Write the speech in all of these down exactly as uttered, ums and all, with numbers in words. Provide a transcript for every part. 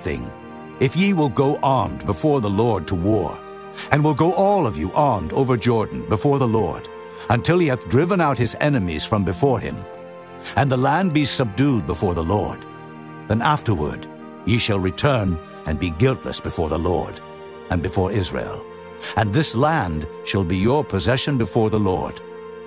thing, if ye will go armed before the Lord to war, and will go all of you armed over Jordan before the Lord, until he hath driven out his enemies from before him, and the land be subdued before the Lord, then afterward ye shall return and be guiltless before the Lord and before Israel, and this land shall be your possession before the Lord.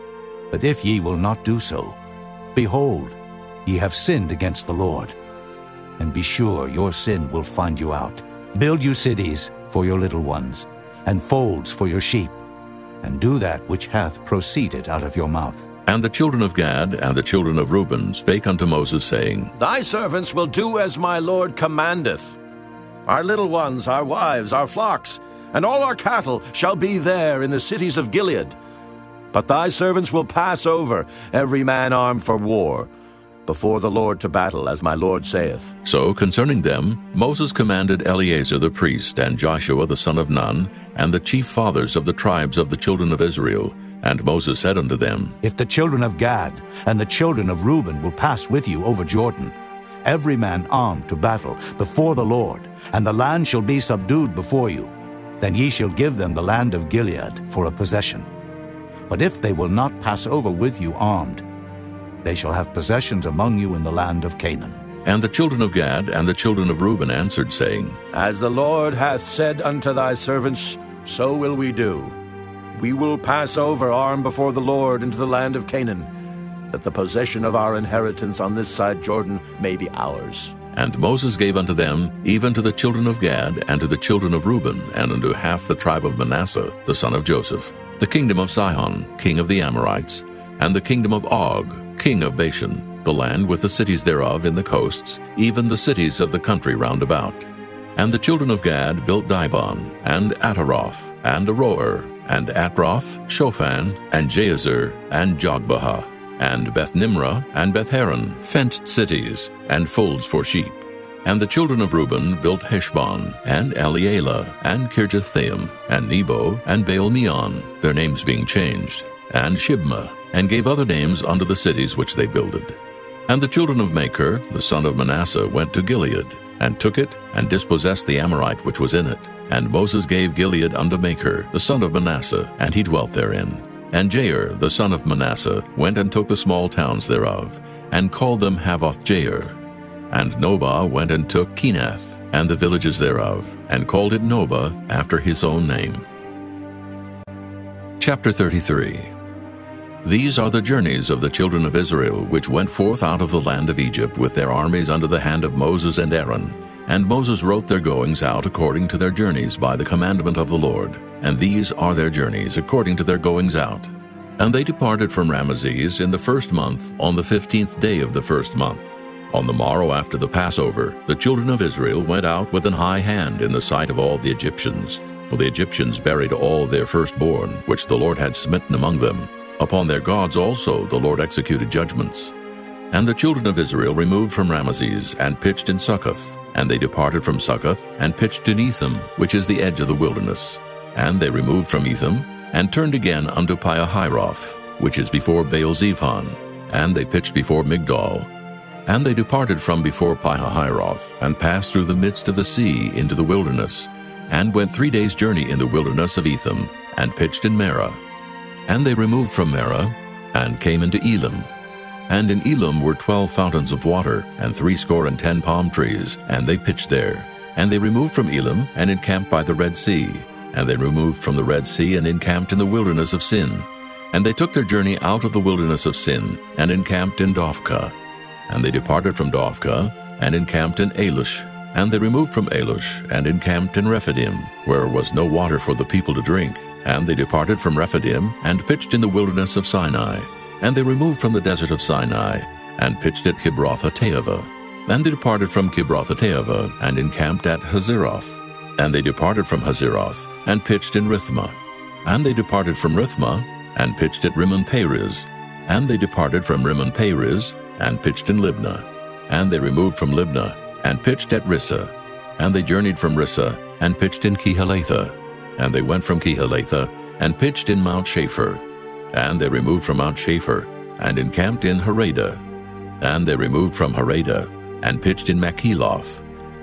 But if ye will not do so, behold, ye have sinned against the Lord. And be sure your sin will find you out. Build you cities for your little ones, and folds for your sheep, and do that which hath proceeded out of your mouth. And the children of Gad and the children of Reuben spake unto Moses, saying, Thy servants will do as my Lord commandeth. Our little ones, our wives, our flocks, and all our cattle shall be there in the cities of Gilead. But thy servants will pass over, every man armed for war, before the Lord to battle, as my Lord saith. So concerning them Moses commanded Eleazar the priest, and Joshua the son of Nun, and the chief fathers of the tribes of the children of Israel. And Moses said unto them, If the children of Gad and the children of Reuben will pass with you over Jordan, every man armed to battle before the Lord, and the land shall be subdued before you, then ye shall give them the land of Gilead for a possession. But if they will not pass over with you armed, they shall have possessions among you in the land of Canaan. And the children of Gad and the children of Reuben answered, saying, As the Lord hath said unto thy servants, so will we do. We will pass over armed before the Lord into the land of Canaan, that the possession of our inheritance on this side Jordan may be ours. And Moses gave unto them, even to the children of Gad, and to the children of Reuben, and unto half the tribe of Manasseh, the son of Joseph, the kingdom of Sihon, king of the Amorites, and the kingdom of Og, king of Bashan, the land with the cities thereof in the coasts, even the cities of the country round about. And the children of Gad built Dibon, and Ataroth, and Aroer, and Atroth, Shophan, and Jazer, and Jogbehah, and Beth-nimrah, and Beth-haran, fenced cities, and folds for sheep. And the children of Reuben built Heshbon, and Elealeh, and Kirjathim, and Nebo, and Baal-meon, their names being changed, and Shibmah, and gave other names unto the cities which they builded. And the children of Machir, the son of Manasseh, went to Gilead, and took it, and dispossessed the Amorite which was in it. And Moses gave Gilead unto Machir, the son of Manasseh, and he dwelt therein. And Jair, the son of Manasseh, went and took the small towns thereof, and called them Havoth-Jair. And Nobah went and took Kenath, and the villages thereof, and called it Nobah after his own name. Chapter thirty-three. These are the journeys of the children of Israel, which went forth out of the land of Egypt with their armies under the hand of Moses and Aaron. And Moses wrote their goings out according to their journeys by the commandment of the Lord. And these are their journeys according to their goings out. And they departed from Ramesses in the first month, on the fifteenth day of the first month. On the morrow after the Passover, the children of Israel went out with an high hand in the sight of all the Egyptians. For the Egyptians buried all their firstborn, which the Lord had smitten among them. Upon their gods also the Lord executed judgments. And the children of Israel removed from Ramesses, and pitched in Succoth. And they departed from Succoth, and pitched in Etham, which is the edge of the wilderness. And they removed from Etham, and turned again unto Piahiroth, which is before Baal-zephon. And they pitched before Migdol. And they departed from before Piahiroth, and passed through the midst of the sea into the wilderness, and went three days' journey in the wilderness of Etham, and pitched in Marah. And they removed from Marah, and came into Elim. And in Elim were twelve fountains of water, and threescore and ten palm trees, and they pitched there. And they removed from Elim, and encamped by the Red Sea. And they removed from the Red Sea, and encamped in the wilderness of Sin. And they took their journey out of the wilderness of Sin, and encamped in Dophkah. And they departed from Dophkah, and encamped in Alush. And they removed from Alush, and encamped in Rephidim, where was no water for the people to drink. And they departed from Rephidim, and pitched in the wilderness of Sinai. And they removed from the desert of Sinai, and pitched at Kibroth-hattaavah. And they departed from Kibroth-hattaavah, and encamped at Hazeroth. And they departed from Hazeroth, and pitched in Rithmah. And they departed from Rithmah, and pitched at Rimmon-Perez. And they departed from Rimmon-Perez, and pitched in Libnah. And they removed from Libnah, and pitched at Rissah. And they journeyed from Rissah, and pitched in Kehelathah. And they went from Kehelathah, and pitched in Mount Shapher. And they removed from Mount Shapher, and encamped in Haradah. And they removed from Haradah, and pitched in Makheloth.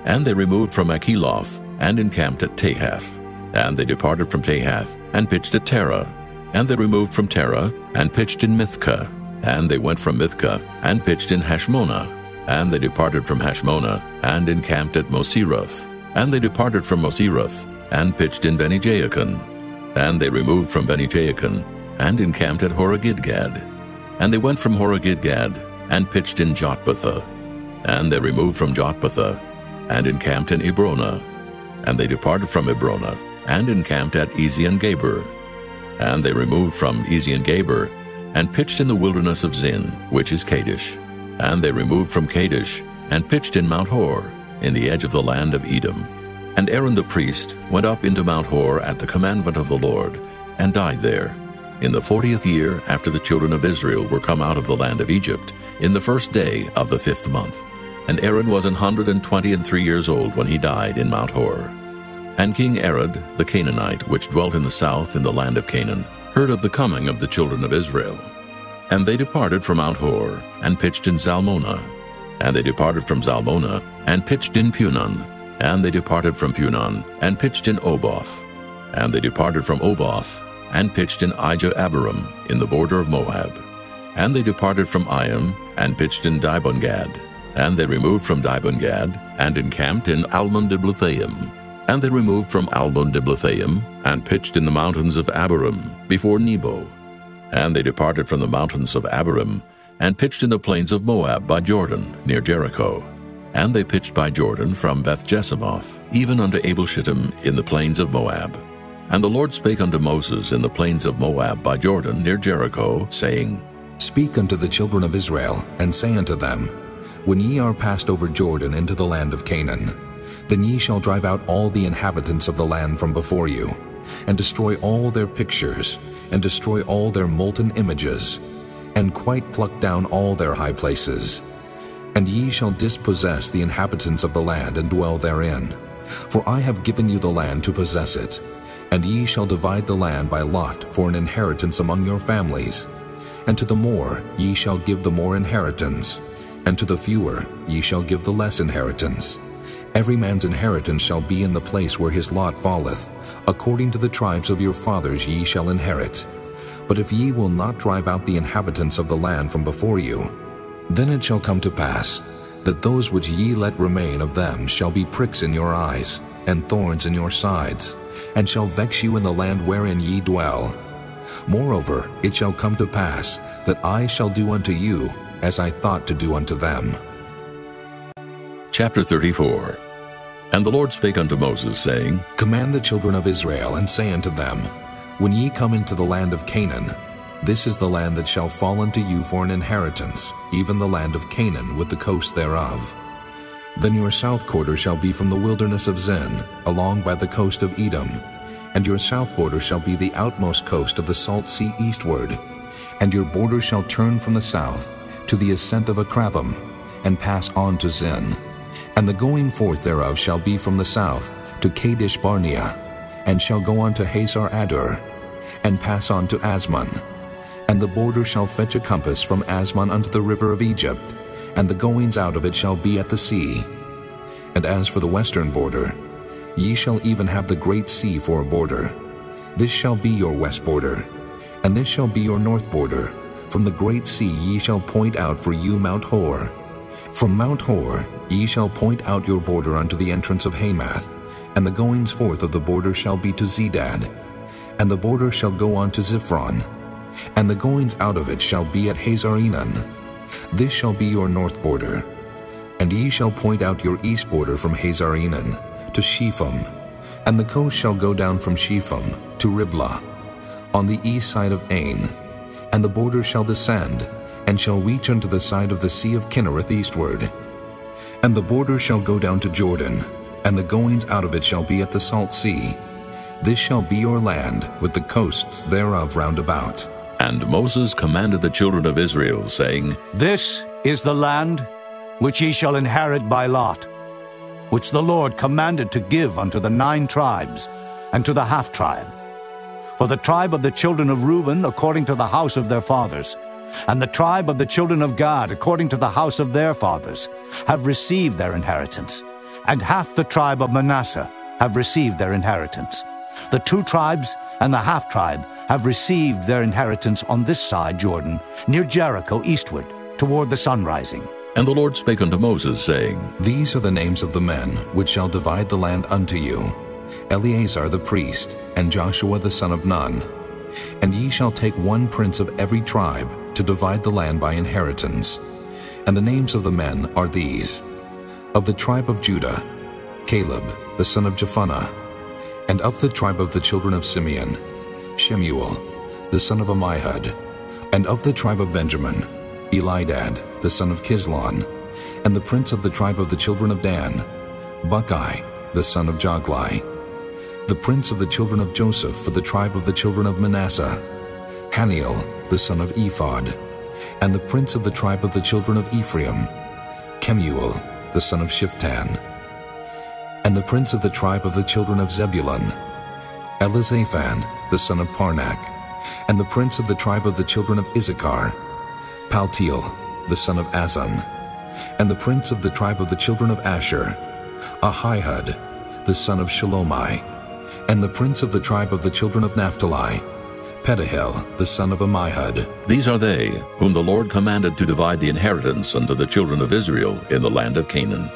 And they removed from Acheloth, and encamped at Tahath. And they departed from Tahath, and pitched at Terah. And they removed from Terah, and pitched in Mithcah. And they went from Mithcah, and pitched in Hashmonah. And they departed from Hashmonah, and encamped at Moseroth. And they departed from Moseroth, and pitched in Benijaacin. And they removed from Benijaacin, and encamped at Horogidgad. And they went from Horogidgad, and pitched in Jotbathah. And they removed from Jotbathah, and encamped in Ebrona. And they departed from Ebrona, and encamped at Ezion-Geber. And they removed from Ezion-Geber, and pitched in the wilderness of Zin, which is Kadesh. And they removed from Kadesh, and pitched in Mount Hor, in the edge of the land of Edom. And Aaron the priest went up into Mount Hor at the commandment of the Lord, and died there, in the fortieth year after the children of Israel were come out of the land of Egypt, in the first day of the fifth month. And Aaron was an hundred and twenty and three years old when he died in Mount Hor. And King Arad the Canaanite, which dwelt in the south in the land of Canaan, heard of the coming of the children of Israel. And they departed from Mount Hor, and pitched in Zalmonah. And they departed from Zalmonah, and pitched in Punon. And they departed from Punon, and pitched in Oboth. And they departed from Oboth, and pitched in Ijah-Abarim, in the border of Moab. And they departed from Iam, and pitched in Dibon-Gad. And they removed from Dibon-Gad, and encamped in Almon-Diblathaim. And they removed from Almon-Diblathaim, and pitched in the mountains of Abarim, before Nebo. And they departed from the mountains of Abarim, and pitched in the plains of Moab by Jordan, near Jericho. And they pitched by Jordan from Beth-Jesimoth, even unto Abel-Shittim in the plains of Moab. And the Lord spake unto Moses in the plains of Moab by Jordan, near Jericho, saying, Speak unto the children of Israel, and say unto them, When ye are passed over Jordan into the land of Canaan, then ye shall drive out all the inhabitants of the land from before you, and destroy all their pictures, and destroy all their molten images, and quite pluck down all their high places. And ye shall dispossess the inhabitants of the land, and dwell therein. For I have given you the land to possess it, and ye shall divide the land by lot for an inheritance among your families. And to the more ye shall give the more inheritance, and to the fewer ye shall give the less inheritance. Every man's inheritance shall be in the place where his lot falleth. According to the tribes of your fathers ye shall inherit. But if ye will not drive out the inhabitants of the land from before you, then it shall come to pass that those which ye let remain of them shall be pricks in your eyes, and thorns in your sides, and shall vex you in the land wherein ye dwell. Moreover, it shall come to pass that I shall do unto you as I thought to do unto them. Chapter thirty-four. And the Lord spake unto Moses, saying, Command the children of Israel, and say unto them, When ye come into the land of Canaan, this is the land that shall fall unto you for an inheritance, even the land of Canaan with the coast thereof. Then your south quarter shall be from the wilderness of Zin, along by the coast of Edom, and your south border shall be the outmost coast of the salt sea eastward, and your border shall turn from the south to the ascent of Akrabim, and pass on to Zin. And the going forth thereof shall be from the south to Kadesh Barnea, and shall go on to Hazar Adur, and pass on to Asmon. And the border shall fetch a compass from Asmon unto the river of Egypt, and the goings out of it shall be at the sea. And as for the western border, ye shall even have the great sea for a border. This shall be your west border, and this shall be your north border. From the great sea ye shall point out for you Mount Hor. From Mount Hor ye shall point out your border unto the entrance of Hamath, and the goings forth of the border shall be to Zedad, and the border shall go on to Ziphron, and the goings out of it shall be at Hazar-Enan. This shall be your north border. And ye shall point out your east border from Hazar-Enan to Shepham, and the coast shall go down from Shepham to Riblah, on the east side of Ain, and the border shall descend, and shall reach unto the side of the sea of Kinnereth eastward. And the border shall go down to Jordan, and the goings out of it shall be at the salt sea. This shall be your land, with the coasts thereof round about. And Moses commanded the children of Israel, saying, This is the land which ye shall inherit by lot, which the Lord commanded to give unto the nine tribes, and to the half-tribe. For the tribe of the children of Reuben according to the house of their fathers, and the tribe of the children of Gad according to the house of their fathers, have received their inheritance, and half the tribe of Manasseh have received their inheritance. The two tribes and the half-tribe have received their inheritance on this side Jordan, near Jericho eastward, toward the sunrising. And the Lord spake unto Moses, saying, These are the names of the men which shall divide the land unto you, Eleazar the priest, and Joshua the son of Nun. And ye shall take one prince of every tribe to divide the land by inheritance. And the names of the men are these: of the tribe of Judah, Caleb the son of Jephunneh; and of the tribe of the children of Simeon, Shemuel the son of Ammihud; and of the tribe of Benjamin, Elidad the son of Kislon; and the prince of the tribe of the children of Dan, Bucki the son of Joglai; the prince of the children of Joseph for the tribe of the children of Manasseh, Haniel the son of Ephod; and the prince of the tribe of the children of Ephraim, Kemuel the son of Shiftan; and the prince of the tribe of the children of Zebulun, Elizaphan the son of Parnak; and the prince of the tribe of the children of Issachar, Paltiel the son of Azan; and the prince of the tribe of the children of Asher, Ahihud the son of Shalomai; and the prince of the tribe of the children of Naphtali, Pedahel the son of Ammihud. These are they whom the Lord commanded to divide the inheritance unto the children of Israel in the land of Canaan.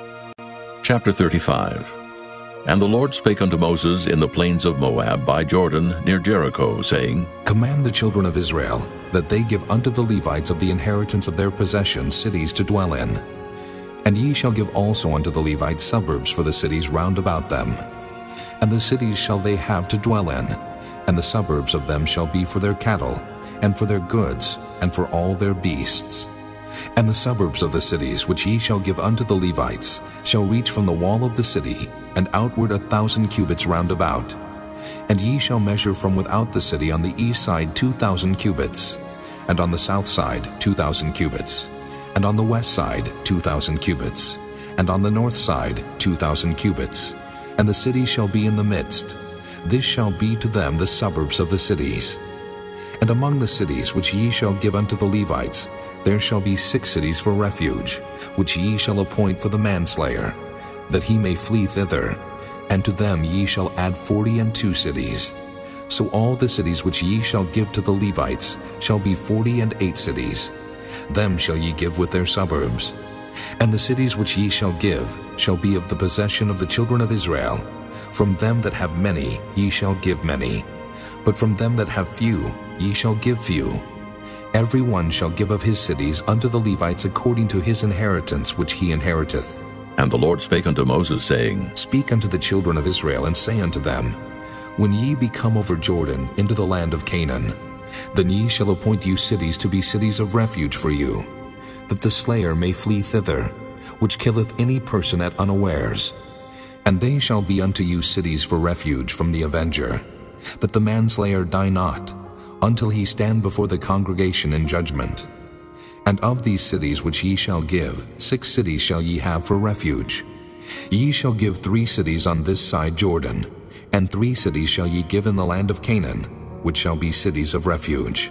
Chapter thirty-five. And the Lord spake unto Moses in the plains of Moab by Jordan near Jericho, saying, Command the children of Israel that they give unto the Levites of the inheritance of their possession cities to dwell in. And ye shall give also unto the Levites suburbs for the cities round about them. And the cities shall they have to dwell in, and the suburbs of them shall be for their cattle, and for their goods, and for all their beasts. And the suburbs of the cities which ye shall give unto the Levites shall reach from the wall of the city, and outward a thousand cubits round about. And ye shall measure from without the city on the east side two thousand cubits, and on the south side two thousand cubits, and on the west side two thousand cubits, and on the north side two thousand cubits. And the city shall be in the midst. This shall be to them the suburbs of the cities. And among the cities which ye shall give unto the Levites, there shall be six cities for refuge, which ye shall appoint for the manslayer, that he may flee thither, and to them ye shall add forty and two cities. So all the cities which ye shall give to the Levites shall be forty and eight cities. Them shall ye give with their suburbs. And the cities which ye shall give shall be of the possession of the children of Israel. From them that have many ye shall give many, but from them that have few ye shall give few. Every one shall give of his cities unto the Levites according to his inheritance which he inheriteth. And the Lord spake unto Moses, saying, Speak unto the children of Israel, and say unto them, When ye be come over Jordan into the land of Canaan, then ye shall appoint you cities to be cities of refuge for you, that the slayer may flee thither, which killeth any person at unawares. And they shall be unto you cities for refuge from the avenger, that the manslayer die not, until he stand before the congregation in judgment. And of these cities which ye shall give, six cities shall ye have for refuge. Ye shall give three cities on this side Jordan, and three cities shall ye give in the land of Canaan, which shall be cities of refuge.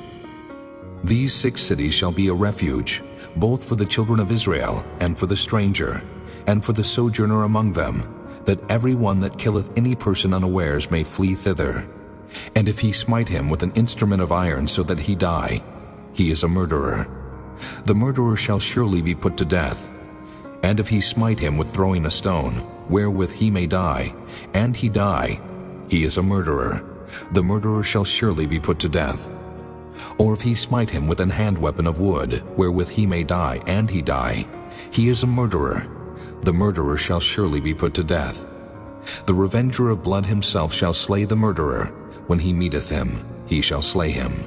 These six cities shall be a refuge, both for the children of Israel, and for the stranger, and for the sojourner among them, that every one that killeth any person unawares may flee thither. And if he smite him with an instrument of iron so that he die, he is a murderer. The murderer shall surely be put to death. And if he smite him with throwing a stone, wherewith he may die, and he die, he is a murderer. The murderer shall surely be put to death. Or if he smite him with an hand weapon of wood, wherewith he may die, and he die, he is a murderer. The murderer shall surely be put to death. The revenger of blood himself shall slay the murderer. When he meeteth him, he shall slay him.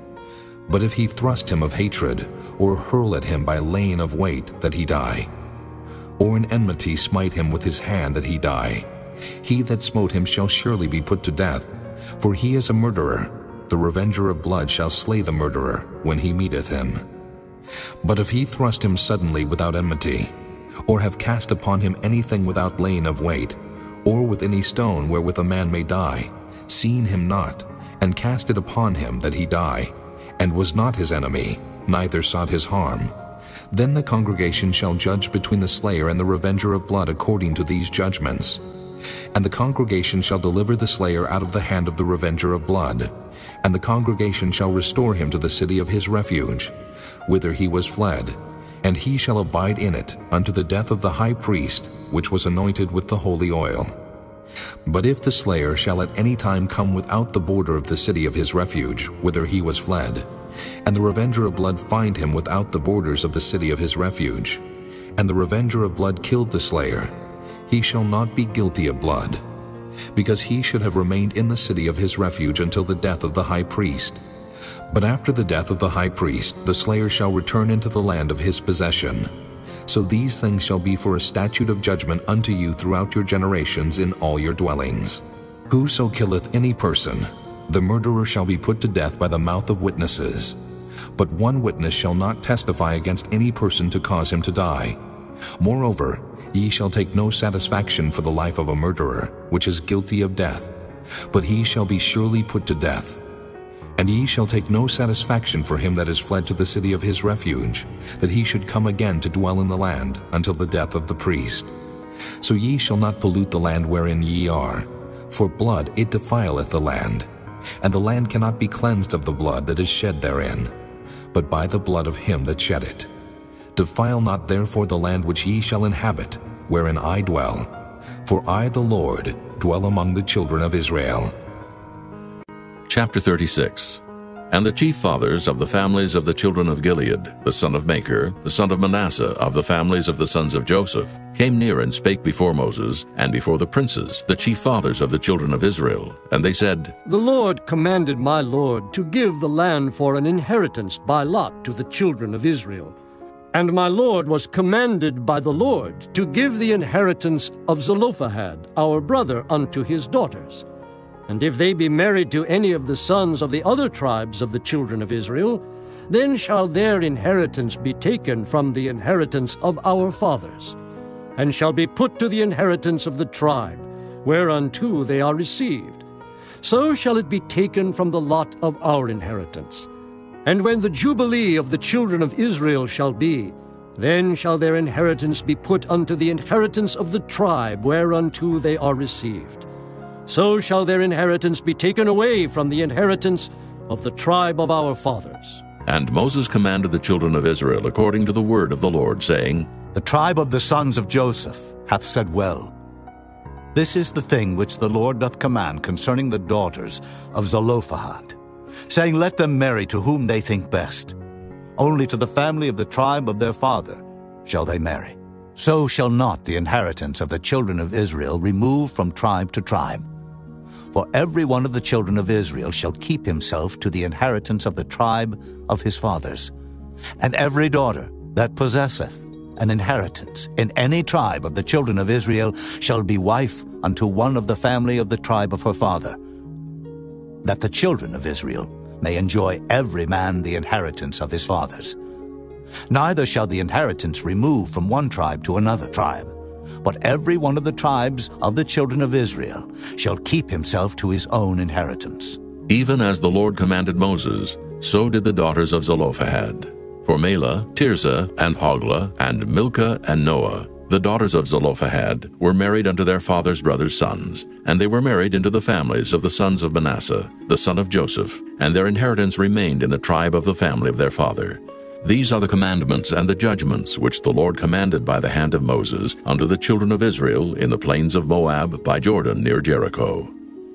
But if he thrust him of hatred, or hurl at him by laying of weight, that he die, or in enmity smite him with his hand, that he die, he that smote him shall surely be put to death, for he is a murderer. The revenger of blood shall slay the murderer when he meeteth him. But if he thrust him suddenly without enmity, or have cast upon him anything without laying of weight, or with any stone wherewith a man may die, seeing him not, and cast it upon him that he die, and was not his enemy, neither sought his harm, Then the congregation shall judge between the slayer and the revenger of blood according to these judgments. And the congregation shall deliver the slayer out of the hand of the revenger of blood, and the congregation shall restore him to the city of his refuge, whither he was fled, and he shall abide in it unto the death of the high priest, which was anointed with the holy oil. But if the slayer shall at any time come without the border of the city of his refuge, whither he was fled, and the revenger of blood find him without the borders of the city of his refuge, and the revenger of blood killed the slayer, he shall not be guilty of blood, because he should have remained in the city of his refuge until the death of the high priest. But after the death of the high priest, the slayer shall return into the land of his possession. So these things shall be for a statute of judgment unto you throughout your generations in all your dwellings. Whoso killeth any person, the murderer shall be put to death by the mouth of witnesses. But one witness shall not testify against any person to cause him to die. Moreover, ye shall take no satisfaction for the life of a murderer, which is guilty of death, but he shall be surely put to death. And ye shall take no satisfaction for him that is fled to the city of his refuge, that he should come again to dwell in the land until the death of the priest. So ye shall not pollute the land wherein ye are, for blood it defileth the land, and the land cannot be cleansed of the blood that is shed therein, but by the blood of him that shed it. Defile not therefore the land which ye shall inhabit, wherein I dwell, for I the Lord dwell among the children of Israel. Chapter thirty-six. And the chief fathers of the families of the children of Gilead, the son of Machir, the son of Manasseh, of the families of the sons of Joseph, came near and spake before Moses, and before the princes, the chief fathers of the children of Israel. And they said, The Lord commanded my Lord to give the land for an inheritance by lot to the children of Israel. And my Lord was commanded by the Lord to give the inheritance of Zelophehad, our brother, unto his daughters. And if they be married to any of the sons of the other tribes of the children of Israel, then shall their inheritance be taken from the inheritance of our fathers, and shall be put to the inheritance of the tribe, whereunto they are received. So shall it be taken from the lot of our inheritance. And when the jubilee of the children of Israel shall be, then shall their inheritance be put unto the inheritance of the tribe whereunto they are received. So shall their inheritance be taken away from the inheritance of the tribe of our fathers. And Moses commanded the children of Israel according to the word of the Lord, saying, The tribe of the sons of Joseph hath said well. This is the thing which the Lord doth command concerning the daughters of Zelophehad, saying, Let them marry to whom they think best. Only to the family of the tribe of their father shall they marry. So shall not the inheritance of the children of Israel remove from tribe to tribe. For every one of the children of Israel shall keep himself to the inheritance of the tribe of his fathers. And every daughter that possesseth an inheritance in any tribe of the children of Israel shall be wife unto one of the family of the tribe of her father, that the children of Israel may enjoy every man the inheritance of his fathers. Neither shall the inheritance remove from one tribe to another tribe, but every one of the tribes of the children of Israel shall keep himself to his own inheritance. Even as the Lord commanded Moses, so did the daughters of Zelophehad. For Mela, Tirzah, and Hoglah, and Milcah, and Noah, the daughters of Zelophehad, were married unto their father's brothers' sons, and they were married into the families of the sons of Manasseh, the son of Joseph, and their inheritance remained in the tribe of the family of their father. These are the commandments and the judgments which the Lord commanded by the hand of Moses unto the children of Israel in the plains of Moab by Jordan near Jericho.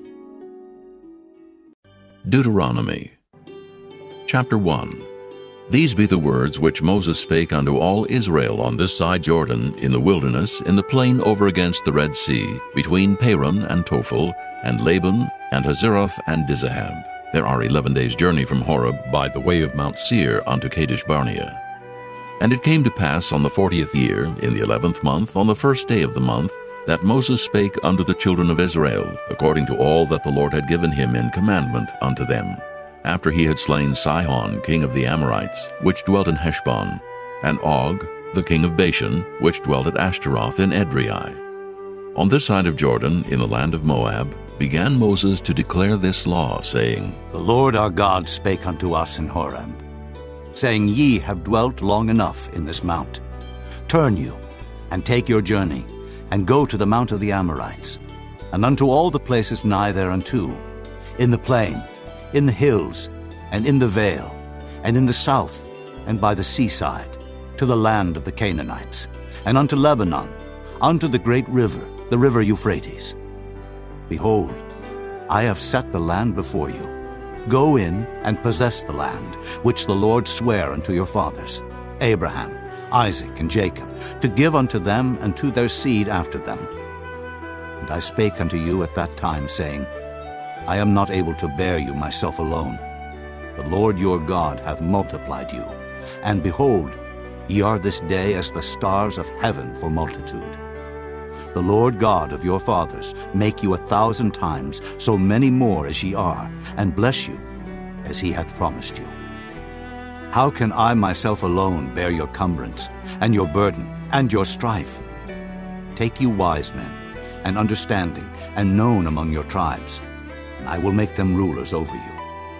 Deuteronomy Chapter one. These be the words which Moses spake unto all Israel on this side Jordan, in the wilderness, in the plain over against the Red Sea, between Paran and Tophel, and Laban, and Hazeroth, and Dizahab. There are eleven days' journey from Horeb by the way of Mount Seir unto Kadesh Barnea. And it came to pass on the fortieth year, in the eleventh month, on the first day of the month, that Moses spake unto the children of Israel, according to all that the Lord had given him in commandment unto them, after he had slain Sihon king of the Amorites, which dwelt in Heshbon, and Og, the king of Bashan, which dwelt at Ashtaroth in Edrei. On this side of Jordan, in the land of Moab, began Moses to declare this law, saying, The Lord our God spake unto us in Horeb. saying, Ye have dwelt long enough in this mount. Turn you, and take your journey, and go to the mount of the Amorites, and unto all the places nigh thereunto, in the plain, in the hills, and in the vale, and in the south, and by the seaside, to the land of the Canaanites, and unto Lebanon, unto the great river, the river Euphrates. Behold, I have set the land before you. Go in and possess the land, which the Lord sware unto your fathers, Abraham, Isaac, and Jacob, to give unto them and to their seed after them. And I spake unto you at that time, saying, I am not able to bear you myself alone. The Lord your God hath multiplied you, and behold, ye are this day as the stars of heaven for multitude. The Lord God of your fathers make you a thousand times so many more as ye are, and bless you as he hath promised you. How can I myself alone bear your cumbrance, and your burden, and your strife? Take you wise men, and understanding, and known among your tribes, and I will make them rulers over you.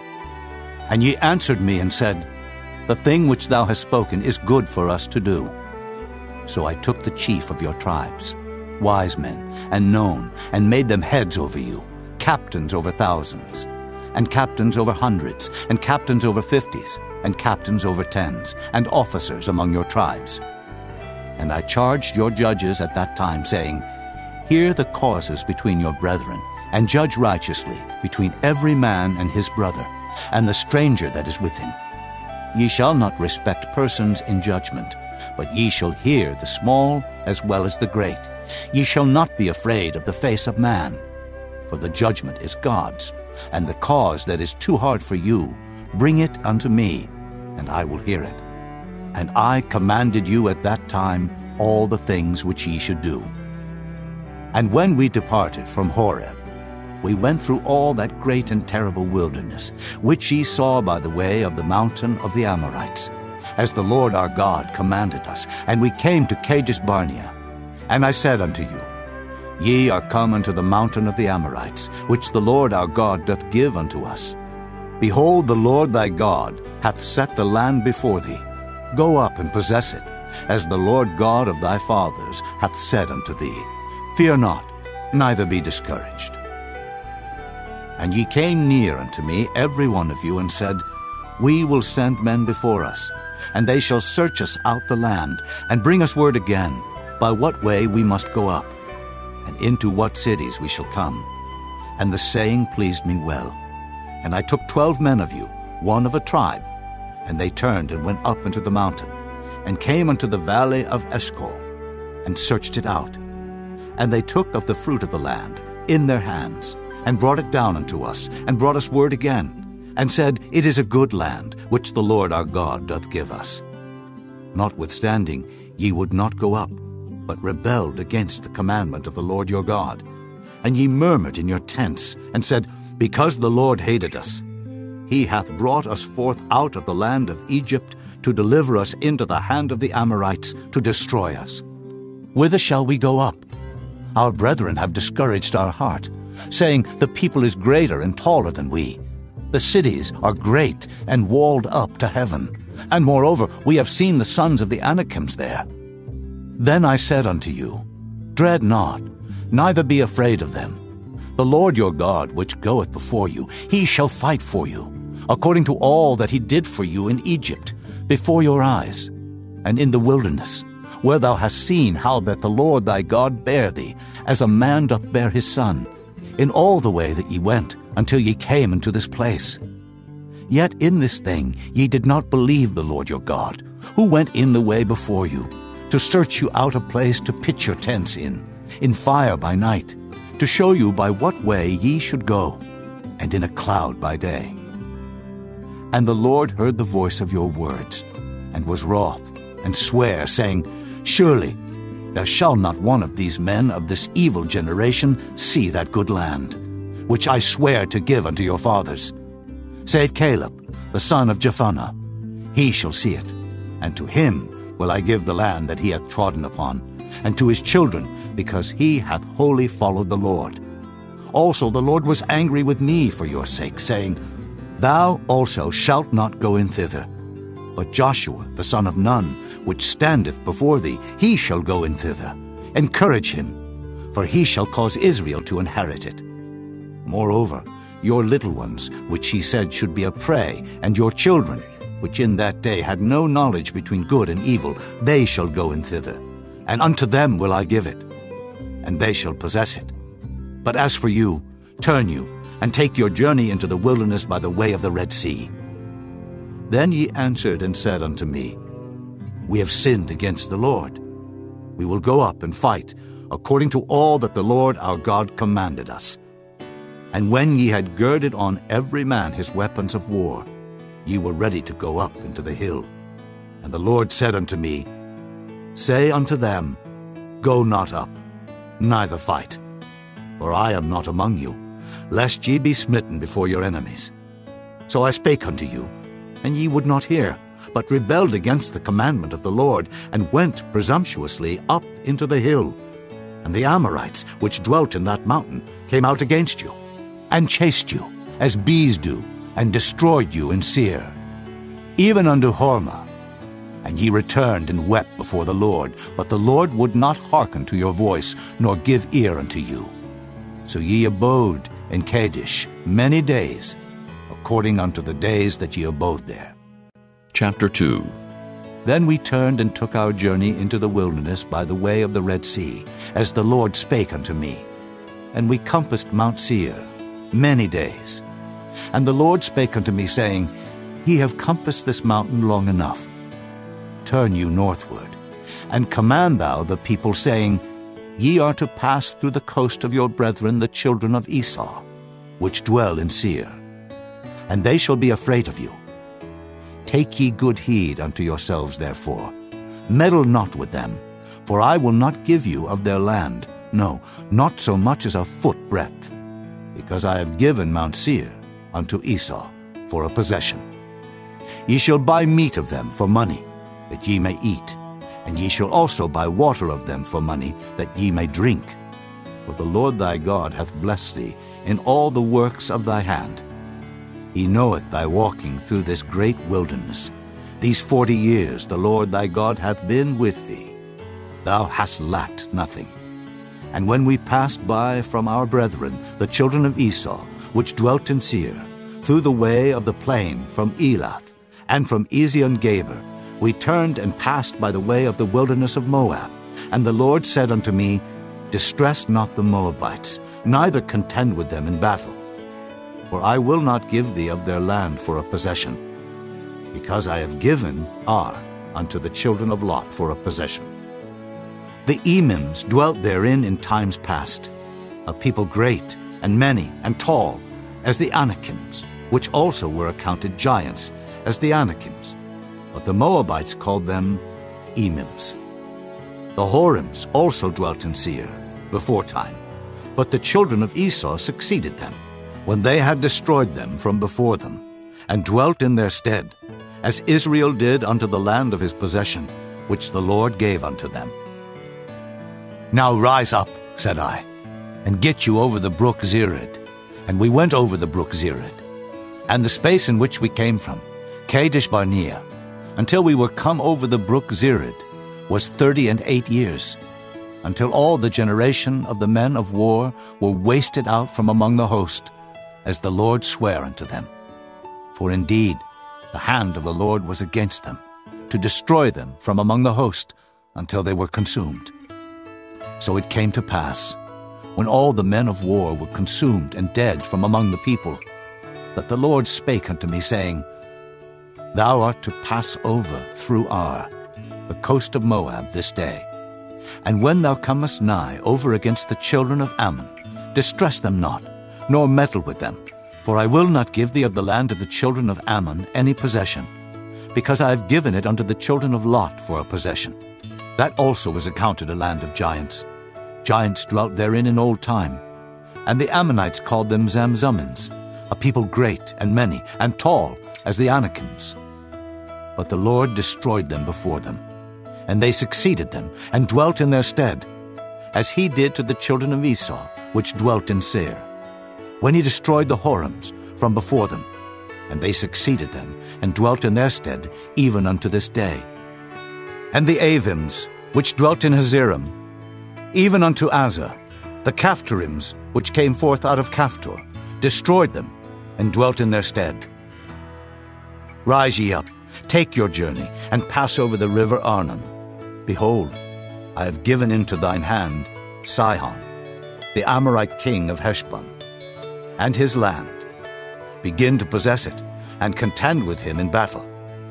And ye answered me and said, The thing which thou hast spoken is good for us to do. So I took the chief of your tribes, wise men, and known, and made them heads over you, captains over thousands, and captains over hundreds, and captains over fifties, and captains over tens, and officers among your tribes. And I charged your judges at that time, saying, Hear the causes between your brethren, and judge righteously between every man and his brother, and the stranger that is with him. Ye shall not respect persons in judgment, but ye shall hear the small as well as the great. Ye shall not be afraid of the face of man, for the judgment is God's, and the cause that is too hard for you, bring it unto me, and I will hear it. And I commanded you at that time all the things which ye should do. And when we departed from Horeb, we went through all that great and terrible wilderness, which ye saw by the way of the mountain of the Amorites, as the Lord our God commanded us, and we came to Kadesh Barnea. And I said unto you, Ye are come unto the mountain of the Amorites, which the Lord our God doth give unto us. Behold, the Lord thy God hath set the land before thee. Go up and possess it, as the Lord God of thy fathers hath said unto thee. Fear not, neither be discouraged. And ye came near unto me, every one of you, and said, We will send men before us, and they shall search us out the land, and bring us word again, by what way we must go up, and into what cities we shall come. And the saying pleased me well. And I took twelve men of you, one of a tribe, and they turned and went up into the mountain, and came unto the valley of Eshcol, and searched it out. And they took of the fruit of the land in their hands, and brought it down unto us, and brought us word again, and said, It is a good land, which the Lord our God doth give us. Notwithstanding, ye would not go up, but rebelled against the commandment of the Lord your God. And ye murmured in your tents, and said, Because the Lord hated us, he hath brought us forth out of the land of Egypt, to deliver us into the hand of the Amorites, to destroy us. Whither shall we go up? Our brethren have discouraged our heart, saying, The people is greater and taller than we. The cities are great and walled up to heaven. And moreover, we have seen the sons of the Anakims there. Then I said unto you, Dread not, neither be afraid of them. The Lord your God, which goeth before you, he shall fight for you, according to all that he did for you in Egypt, before your eyes, and in the wilderness, where thou hast seen how that the Lord thy God bare thee, as a man doth bear his son, in all the way that ye went, until ye came into this place. Yet in this thing ye did not believe the Lord your God, who went in the way before you, to search you out a place to pitch your tents in, in fire by night, to show you by what way ye should go, and in a cloud by day. And the Lord heard the voice of your words, and was wroth, and sware, saying, Surely there shall not one of these men of this evil generation see that good land, which I swear to give unto your fathers, save Caleb, the son of Jephunneh. He shall see it, and to him will I give the land that he hath trodden upon, and to his children, because he hath wholly followed the Lord. Also the Lord was angry with me for your sake, saying, Thou also shalt not go in thither, But Joshua the son of Nun, which standeth before thee, he shall go in thither. Encourage him, for he shall cause Israel to inherit it. Moreover, your little ones, which he said should be a prey, and your children, which in that day had no knowledge between good and evil, they shall go in thither, and unto them will I give it, and they shall possess it. But as for you, turn you, and take your journey into the wilderness by the way of the Red Sea. Then ye answered and said unto me, We have sinned against the Lord. We will go up and fight, according to all that the Lord our God commanded us. And when ye had girded on every man his weapons of war, ye were ready to go up into the hill. And the Lord said unto me, Say unto them, Go not up, neither fight, for I am not among you, lest ye be smitten before your enemies. So I spake unto you, and ye would not hear, but rebelled against the commandment of the Lord, and went presumptuously up into the hill. And the Amorites, which dwelt in that mountain, came out against you, and chased you, as bees do, and destroyed you in Seir, even unto Hormah. And ye returned and wept before the Lord, but the Lord would not hearken to your voice, nor give ear unto you. So ye abode in Kadesh many days, according unto the days that ye abode there. Chapter two. Then we turned and took our journey into the wilderness by the way of the Red Sea, as the Lord spake unto me. And we compassed Mount Seir many days. And the Lord spake unto me, saying, Ye have compassed this mountain long enough. Turn you northward, and command thou the people, saying, Ye are to pass through the coast of your brethren the children of Esau, which dwell in Seir, and they shall be afraid of you. Take ye good heed unto yourselves, therefore. Meddle not with them, for I will not give you of their land, no, not so much as a foot breadth, because I have given Mount Seir unto Esau for a possession. Ye shall buy meat of them for money, that ye may eat, and ye shall also buy water of them for money, that ye may drink. For the Lord thy God hath blessed thee in all the works of thy hand. He knoweth thy walking through this great wilderness. These forty years the Lord thy God hath been with thee. Thou hast lacked nothing. And when we passed by from our brethren, the children of Esau, which dwelt in Seir, through the way of the plain from Elath, and from Ezion-Geber, we turned and passed by the way of the wilderness of Moab. And the Lord said unto me, Distress not the Moabites, neither contend with them in battle. For I will not give thee of their land for a possession, because I have given Ar unto the children of Lot for a possession. The Emims dwelt therein in times past, a people great and many and tall, as the Anakims, which also were accounted giants, as the Anakims. But the Moabites called them Emims. The Horims also dwelt in Seir before time, but the children of Esau succeeded them, when they had destroyed them from before them, and dwelt in their stead, as Israel did unto the land of his possession, which the Lord gave unto them. Now rise up, said I, and get you over the brook Zered. And we went over the brook Zered, and the space in which we came from, Kadesh Barnea, until we were come over the brook Zered, was thirty and eight years, until all the generation of the men of war were wasted out from among the host, as the Lord sware unto them. For indeed the hand of the Lord was against them, to destroy them from among the host, until they were consumed. So it came to pass, when all the men of war were consumed and dead from among the people, that the Lord spake unto me, saying, Thou art to pass over through Ar, the coast of Moab, this day. And when thou comest nigh over against the children of Ammon, distress them not, nor meddle with them, for I will not give thee of the land of the children of Ammon any possession, because I have given it unto the children of Lot for a possession. That also was accounted a land of giants. Giants dwelt therein in old time. And the Ammonites called them Zamzummins, a people great and many, and tall as the Anakims. But the Lord destroyed them before them, and they succeeded them, and dwelt in their stead, as he did to the children of Esau, which dwelt in Seir, when he destroyed the Horims from before them. and they succeeded them, and dwelt in their stead, even unto this day. And the Avims, which dwelt in Hazerim, even unto Azza, the Caphtorims, which came forth out of Caphtor, destroyed them, and dwelt in their stead. Rise ye up, take your journey, and pass over the river Arnon. Behold, I have given into thine hand Sihon, the Amorite king of Heshbon, and his land. Begin to possess it, and contend with him in battle.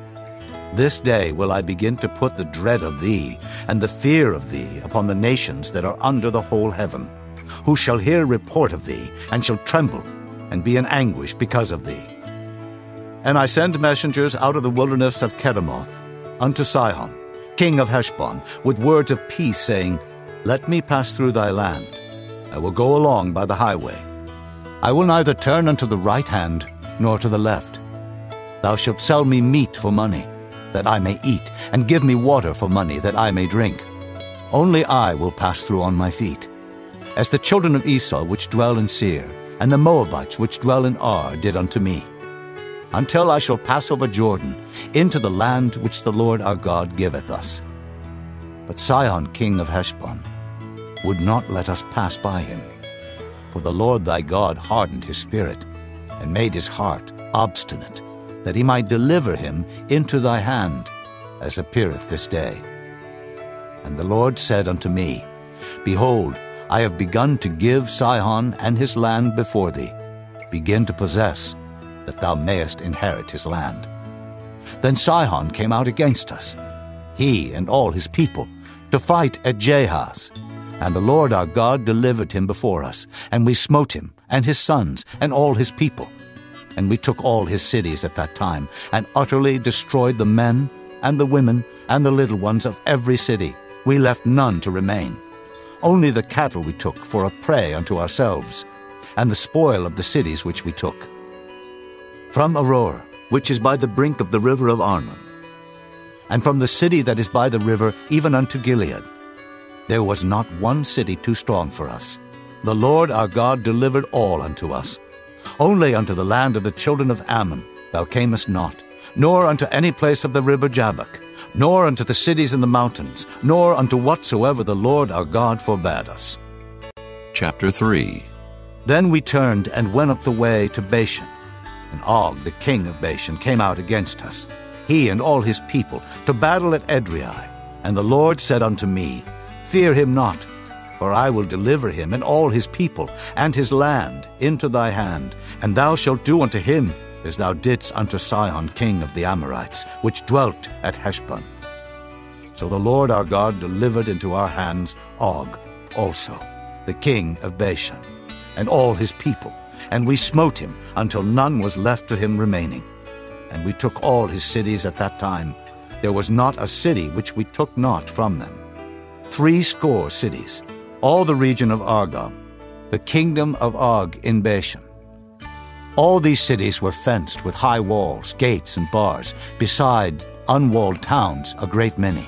This day will I begin to put the dread of thee, and the fear of thee, upon the nations that are under the whole heaven, who shall hear report of thee, and shall tremble, and be in anguish because of thee. And I send messengers out of the wilderness of Kedemoth unto Sihon, king of Heshbon, with words of peace, saying, Let me pass through thy land. I will go along by the highway. I will neither turn unto the right hand, nor to the left. Thou shalt sell me meat for money, that I may eat, and give me water for money, that I may drink. Only I will pass through on my feet. As the children of Esau which dwell in Seir, and the Moabites which dwell in Ar did unto me, until I shall pass over Jordan, into the land which the Lord our God giveth us. But Sihon king of Heshbon would not let us pass by him. For the Lord thy God hardened his spirit, and made his heart obstinate, that he might deliver him into thy hand, as appeareth this day. And the Lord said unto me, Behold, I have begun to give Sihon and his land before thee. Begin to possess, that thou mayest inherit his land. Then Sihon came out against us, he and all his people, to fight at Jahaz. And the Lord our God delivered him before us, and we smote him, and his sons, and all his people. And we took all his cities at that time, and utterly destroyed the men, and the women, and the little ones of every city. We left none to remain. Only the cattle we took for a prey unto ourselves, and the spoil of the cities which we took. From Aroer, which is by the brink of the river of Arnon, and from the city that is by the river even unto Gilead, there was not one city too strong for us. The Lord our God delivered all unto us. Only unto the land of the children of Ammon thou camest not, nor unto any place of the river Jabbok, nor unto the cities in the mountains, nor unto whatsoever the Lord our God forbade us. Chapter three. Then we turned and went up the way to Bashan. And Og, the king of Bashan, came out against us, he and all his people, to battle at Edrei. And the Lord said unto me, Fear him not, for I will deliver him and all his people and his land into thy hand, and thou shalt do unto him as thou didst unto Sihon king of the Amorites, which dwelt at Heshbon. So the Lord our God delivered into our hands Og also, the king of Bashan, and all his people, and we smote him until none was left to him remaining. And we took all his cities at that time. There was not a city which we took not from them. Three score cities, all the region of Argob, the kingdom of Og in Bashan. All these cities were fenced with high walls, gates, and bars, beside unwalled towns a great many.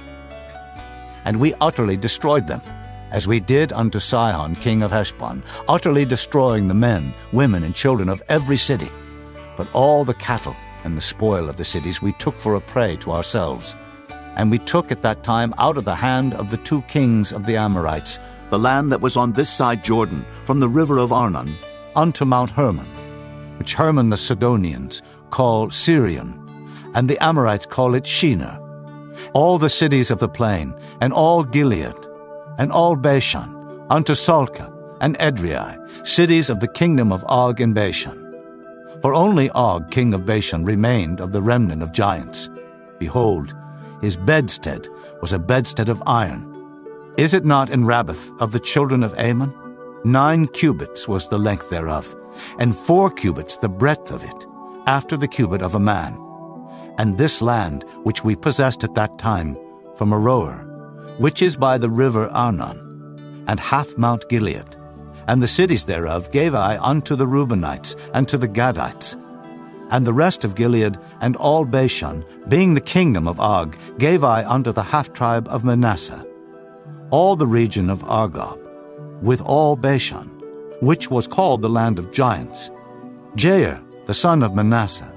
And we utterly destroyed them, as we did unto Sihon king of Heshbon, utterly destroying the men, women, and children of every city. But all the cattle and the spoil of the cities we took for a prey to ourselves. And we took at that time out of the hand of the two kings of the Amorites the land that was on this side Jordan, from the river of Arnon unto Mount Hermon, which Hermon the Sidonians call Sirion, and the Amorites call it Shinar, all the cities of the plain, and all Gilead, and all Bashan, unto Salcah and Edrei, cities of the kingdom of Og in Bashan. For only Og king of Bashan remained of the remnant of giants. Behold, his bedstead was a bedstead of iron. Is it not in Rabbath of the children of Ammon? Nine cubits was the length thereof, and four cubits the breadth of it, after the cubit of a man. And this land which we possessed at that time, from Aroer, which is by the river Arnon, and half Mount Gilead, and the cities thereof gave I unto the Reubenites and to the Gadites. And the rest of Gilead and all Bashan, being the kingdom of Og, gave I unto the half-tribe of Manasseh. All the region of Argob, with all Bashan, which was called the land of giants. Jair, the son of Manasseh,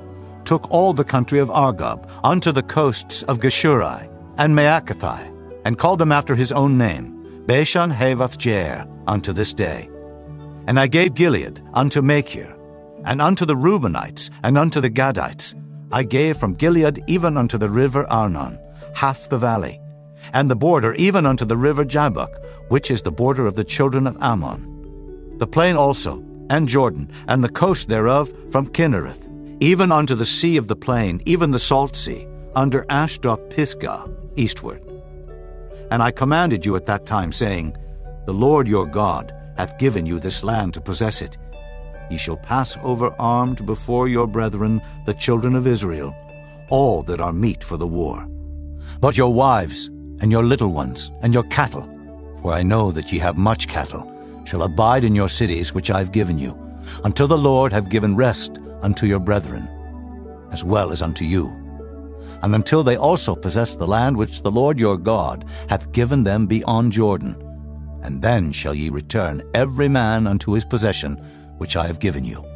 took all the country of Argob unto the coasts of Geshurai and Maacathai, and called them after his own name, Bashan Havoth Jair, unto this day. And I gave Gilead unto Machir, and unto the Reubenites, and unto the Gadites. I gave from Gilead even unto the river Arnon, half the valley, and the border even unto the river Jabbok, which is the border of the children of Ammon. The plain also, and Jordan, and the coast thereof from Kinnereth, even unto the sea of the plain, even the salt sea, under Ashdod Pisgah, eastward. And I commanded you at that time, saying, The Lord your God hath given you this land to possess it. Ye shall pass over armed before your brethren, the children of Israel, all that are meet for the war. But your wives, and your little ones, and your cattle, for I know that ye have much cattle, shall abide in your cities which I have given you, until the Lord have given rest unto your brethren, as well as unto you, and until they also possess the land which the Lord your God hath given them beyond Jordan. And then shall ye return every man unto his possession, which I have given you.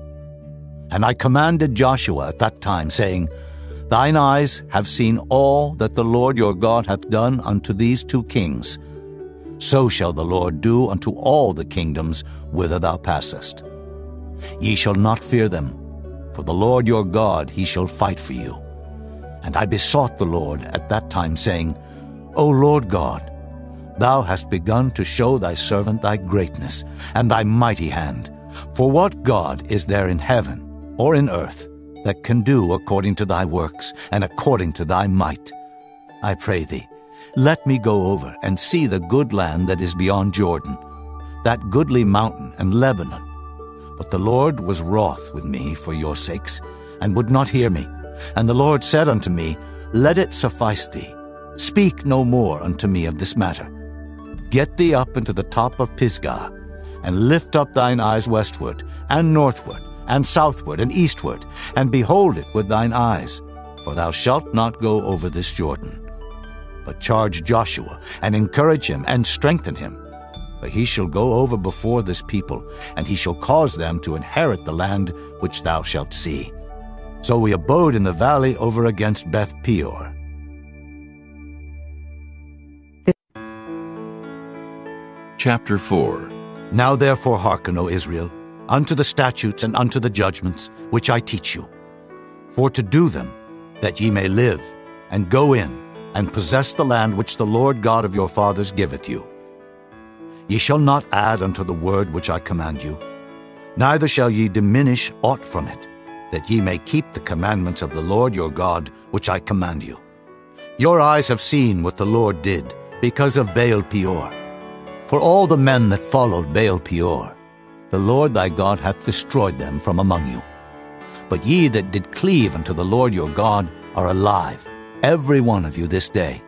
And I commanded Joshua at that time, saying, Thine eyes have seen all that the Lord your God hath done unto these two kings. So shall the Lord do unto all the kingdoms whither thou passest. Ye shall not fear them, for the Lord your God he shall fight for you. And I besought the Lord at that time, saying, O Lord God, thou hast begun to show thy servant thy greatness, and thy mighty hand. For what God is there in heaven or in earth that can do according to thy works and according to thy might? I pray thee, let me go over and see the good land that is beyond Jordan, that goodly mountain and Lebanon. But the Lord was wroth with me for your sakes, and would not hear me. And the Lord said unto me, Let it suffice thee. Speak no more unto me of this matter. Get thee up into the top of Pisgah, and lift up thine eyes westward, and northward, and southward, and eastward, and behold it with thine eyes, for thou shalt not go over this Jordan. But charge Joshua, and encourage him, and strengthen him. For he shall go over before this people, and he shall cause them to inherit the land which thou shalt see. So we abode in the valley over against Beth Peor. Chapter four. Now therefore hearken, O Israel, unto the statutes and unto the judgments which I teach you, for to do them, that ye may live, and go in, and possess the land which the Lord God of your fathers giveth you. Ye shall not add unto the word which I command you, neither shall ye diminish aught from it, that ye may keep the commandments of the Lord your God which I command you. Your eyes have seen what the Lord did, because of Baal Peor. For all the men that followed Baal Peor, the Lord thy God hath destroyed them from among you. But ye that did cleave unto the Lord your God are alive, every one of you this day.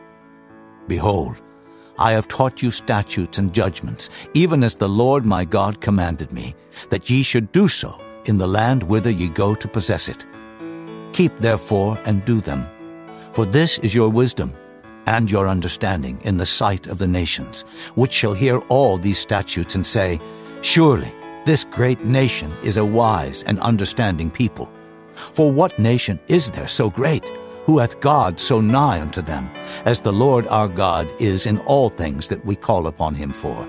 Behold, I have taught you statutes and judgments, even as the Lord my God commanded me, that ye should do so in the land whither ye go to possess it. Keep therefore and do them, for this is your wisdom and your understanding in the sight of the nations, which shall hear all these statutes and say, Surely this great nation is a wise and understanding people. For what nation is there so great, who hath God so nigh unto them, as the Lord our God is in all things that we call upon him for?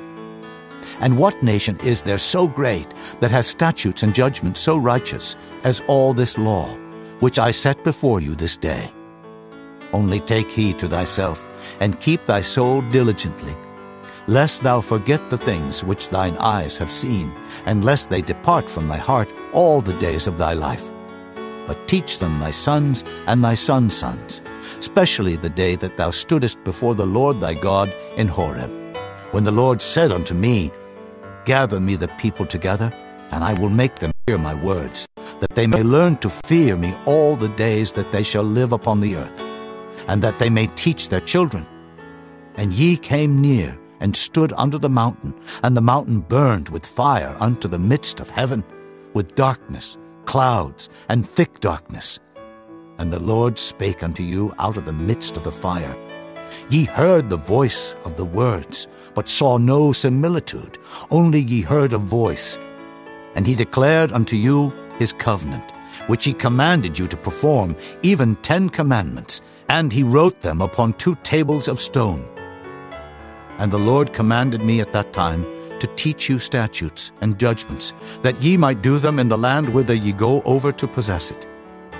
And what nation is there so great, that hath statutes and judgments so righteous, as all this law, which I set before you this day? Only take heed to thyself, and keep thy soul diligently, lest thou forget the things which thine eyes have seen, and lest they depart from thy heart all the days of thy life. But teach them thy sons and thy sons' sons, especially the day that thou stoodest before the Lord thy God in Horeb, when the Lord said unto me, Gather me the people together, and I will make them hear my words, that they may learn to fear me all the days that they shall live upon the earth, and that they may teach their children. And ye came near, and stood under the mountain, and the mountain burned with fire unto the midst of heaven, with darkness, clouds, and thick darkness. And the Lord spake unto you out of the midst of the fire. Ye heard the voice of the words, but saw no similitude, only ye heard a voice. And he declared unto you his covenant, which he commanded you to perform, even ten commandments, and he wrote them upon two tables of stone. And the Lord commanded me at that time to teach you statutes and judgments, that ye might do them in the land whither ye go over to possess it.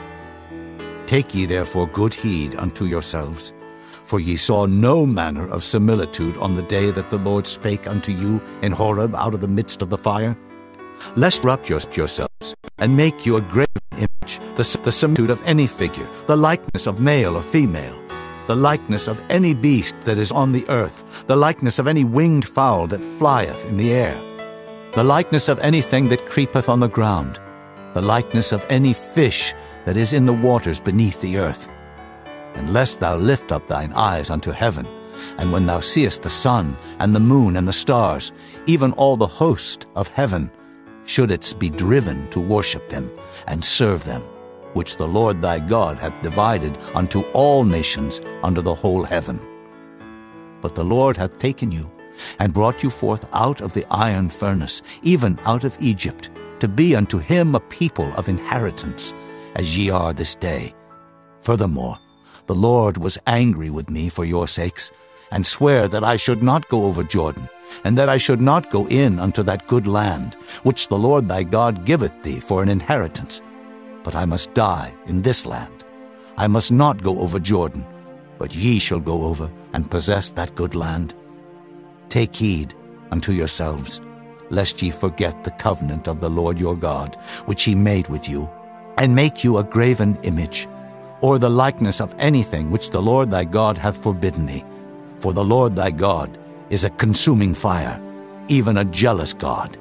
Take ye therefore good heed unto yourselves, for ye saw no manner of similitude on the day that the Lord spake unto you in Horeb out of the midst of the fire, lest corrupt yourselves, and make you a graven image, the, the similitude of any figure, the likeness of male or female, the likeness of any beast that is on the earth, the likeness of any winged fowl that flieth in the air, the likeness of anything that creepeth on the ground, the likeness of any fish that is in the waters beneath the earth. And lest thou lift up thine eyes unto heaven, and when thou seest the sun, and the moon, and the stars, even all the host of heaven, shouldest be driven to worship them, and serve them, which the Lord thy God hath divided unto all nations under the whole heaven. But the Lord hath taken you, and brought you forth out of the iron furnace, even out of Egypt, to be unto him a people of inheritance, as ye are this day. Furthermore, the Lord was angry with me for your sakes, and sware that I should not go over Jordan, and that I should not go in unto that good land, which the Lord thy God giveth thee for an inheritance. But I must die in this land. I must not go over Jordan, but ye shall go over and possess that good land. Take heed unto yourselves, lest ye forget the covenant of the Lord your God, which he made with you, and make you a graven image, or the likeness of anything which the Lord thy God hath forbidden thee. For the Lord thy God is a consuming fire, even a jealous God.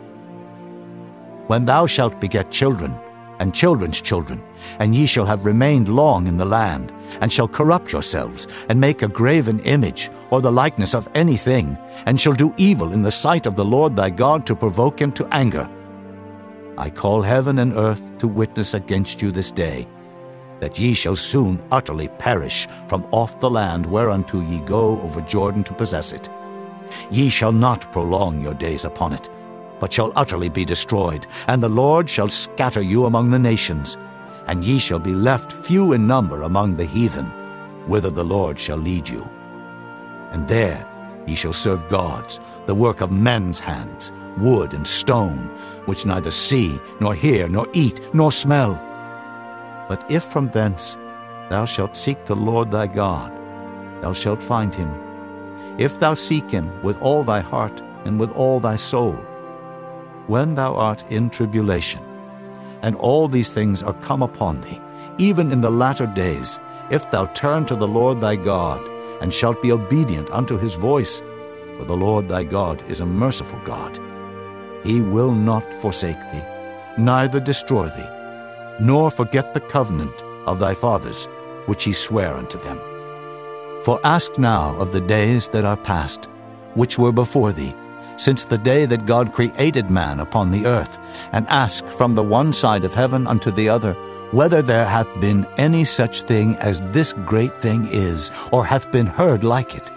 When thou shalt beget children, and children's children, and ye shall have remained long in the land, and shall corrupt yourselves, and make a graven image, or the likeness of anything, and shall do evil in the sight of the Lord thy God to provoke him to anger, I call heaven and earth to witness against you this day, that ye shall soon utterly perish from off the land whereunto ye go over Jordan to possess it. Ye shall not prolong your days upon it, but shall utterly be destroyed, and the Lord shall scatter you among the nations, and ye shall be left few in number among the heathen, whither the Lord shall lead you. And there ye shall serve gods, the work of men's hands, wood and stone, which neither see, nor hear, nor eat, nor smell. But if from thence thou shalt seek the Lord thy God, thou shalt find him, if thou seek him with all thy heart and with all thy soul. When thou art in tribulation, and all these things are come upon thee, even in the latter days, if thou turn to the Lord thy God, and shalt be obedient unto his voice, for the Lord thy God is a merciful God. He will not forsake thee, neither destroy thee, nor forget the covenant of thy fathers, which he sware unto them. For ask now of the days that are past, which were before thee, since the day that God created man upon the earth, and ask from the one side of heaven unto the other, whether there hath been any such thing as this great thing is, or hath been heard like it.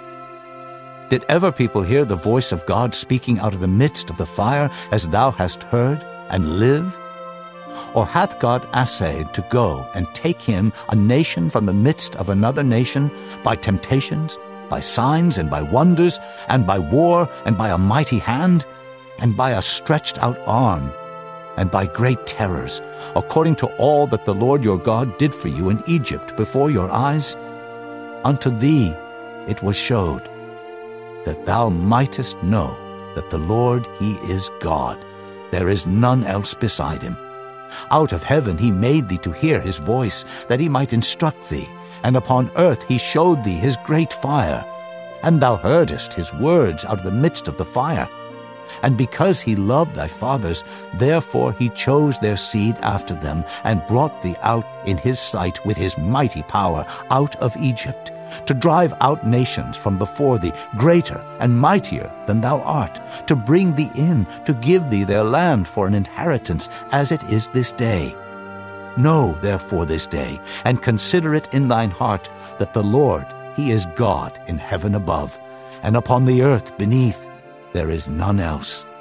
Did ever people hear the voice of God speaking out of the midst of the fire, as thou hast heard, and live? Or hath God assayed to go and take him, a nation from the midst of another nation, by temptations, by signs and by wonders, and by war, and by a mighty hand, and by a stretched out arm, and by great terrors, according to all that the Lord your God did for you in Egypt before your eyes? Unto thee it was showed, that thou mightest know that the Lord he is God, there is none else beside him. Out of heaven he made thee to hear his voice, that he might instruct thee, and upon earth he showed thee his great fire, and thou heardest his words out of the midst of the fire. And because he loved thy fathers, therefore he chose their seed after them, and brought thee out in his sight with his mighty power out of Egypt, to drive out nations from before thee, greater and mightier than thou art, to bring thee in, to give thee their land for an inheritance, as it is this day. Know therefore this day, and consider it in thine heart, that the Lord, he is God in heaven above, and upon the earth beneath there is none else.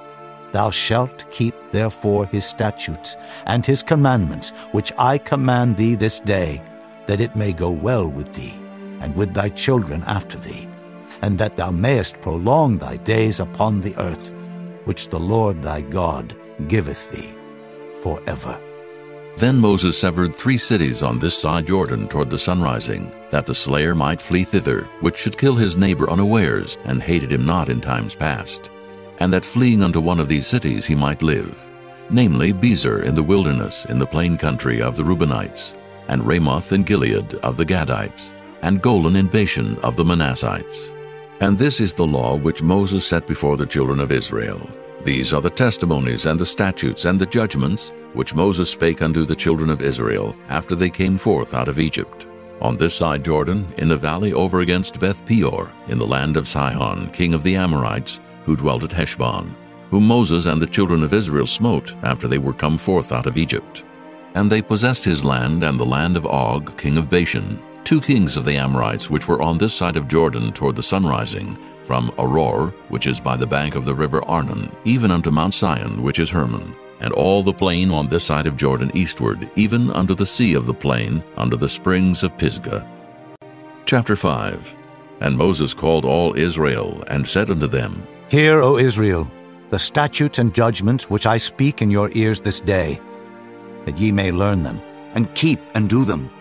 Thou shalt keep therefore his statutes and his commandments, which I command thee this day, that it may go well with thee, and with thy children after thee, and that thou mayest prolong thy days upon the earth, which the Lord thy God giveth thee forever. Then Moses severed three cities on this side Jordan toward the sunrising, that the slayer might flee thither, which should kill his neighbor unawares, and hated him not in times past, and that fleeing unto one of these cities he might live, namely Bezer in the wilderness in the plain country of the Reubenites, and Ramoth in Gilead of the Gadites, and Golan in Bashan of the Manassites. And this is the law which Moses set before the children of Israel. These are the testimonies and the statutes and the judgments which Moses spake unto the children of Israel after they came forth out of Egypt, on this side Jordan, in the valley over against Beth Peor, in the land of Sihon, king of the Amorites, who dwelt at Heshbon, whom Moses and the children of Israel smote after they were come forth out of Egypt. And they possessed his land and the land of Og, king of Bashan, two kings of the Amorites which were on this side of Jordan toward the sunrising, from Aroer, which is by the bank of the river Arnon, even unto Mount Sion, which is Hermon, and all the plain on this side of Jordan eastward, even unto the sea of the plain, unto the springs of Pisgah. Chapter five. And Moses called all Israel, and said unto them, Hear, O Israel, the statutes and judgments which I speak in your ears this day, that ye may learn them, and keep and do them.